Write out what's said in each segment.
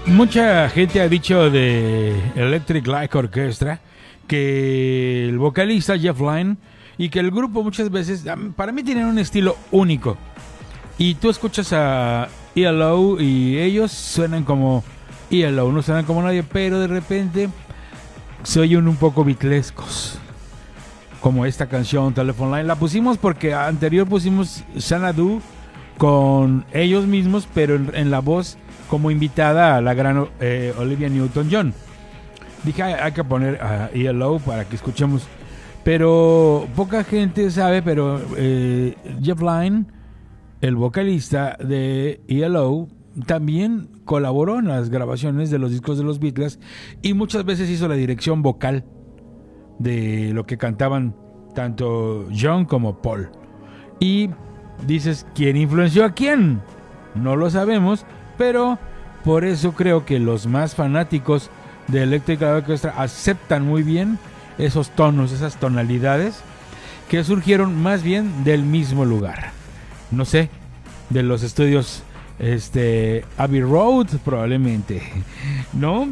Mucha gente ha dicho de Electric Light Orchestra que el vocalista Jeff Lynne y que el grupo muchas veces, para mí, tienen un estilo único. Y tú escuchas a ELO y ellos suenan como ELO, no suenan como nadie, pero de repente se oyen un poco beatlescos. Como esta canción Telephone Line. La pusimos porque anterior pusimos Xanadu con ellos mismos, pero en la voz como invitada a la gran Olivia Newton-John. Dije, hay que poner a ELO para que escuchemos. Pero poca gente sabe, pero Jeff Lynne, el vocalista de ELO, también colaboró en las grabaciones de los discos de los Beatles y muchas veces hizo la dirección vocal de lo que cantaban tanto John como Paul. Y dices, ¿quién influenció a quién? No lo sabemos, pero por eso creo que los más fanáticos de Electric Light Orchestra aceptan muy bien esos tonos, esas tonalidades que surgieron más bien del mismo lugar. No sé, de los estudios Abbey Road probablemente, ¿no?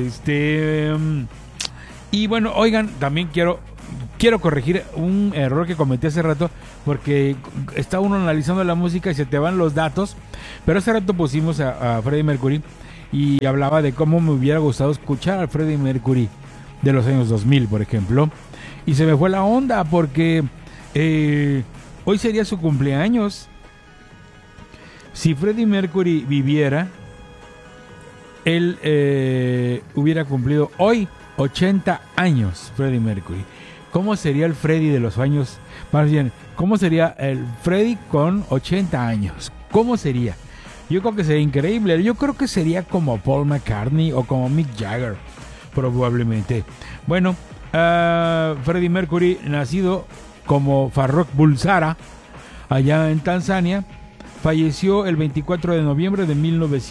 Y bueno, oigan, también quiero corregir un error que cometí hace rato, porque está uno analizando la música y se te van los datos, pero hace rato pusimos a Freddie Mercury y hablaba de cómo me hubiera gustado escuchar a Freddie Mercury de los años 2000, por ejemplo, y se me fue la onda porque hoy sería su cumpleaños. Si Freddie Mercury viviera, él hubiera cumplido hoy 80 años, Freddie Mercury. ¿Cómo sería el Freddie de los años? Más bien, ¿cómo sería el Freddie con 80 años? ¿Cómo sería? Yo creo que sería increíble. Yo creo que sería como Paul McCartney o como Mick Jagger, probablemente. Bueno, Freddie Mercury, nacido como Farrokh Bulsara, allá en Tanzania, falleció el 24 de noviembre de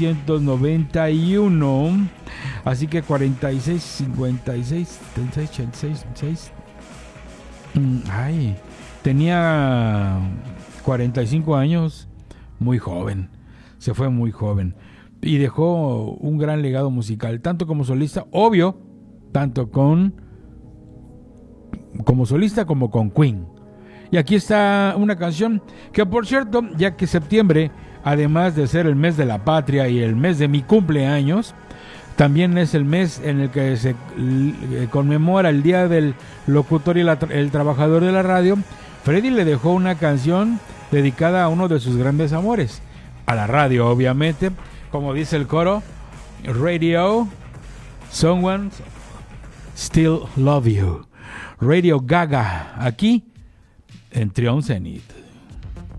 1991. Así que 46, 56, 76, 86, 86. Ay, tenía 45 años. Muy joven. Se fue muy joven. Y dejó un gran legado musical, tanto como solista, obvio, tanto como solista como con Queen. Y aquí está una canción que, por cierto, ya que septiembre, además de ser el mes de la patria y el mes de mi cumpleaños, también es el mes en el que se conmemora el Día del Locutor y el Trabajador de la Radio. Freddie le dejó una canción dedicada a uno de sus grandes amores, a la radio, obviamente, como dice el coro, Radio, Someone Still Love You, Radio Gaga, aquí en Trion Zenith.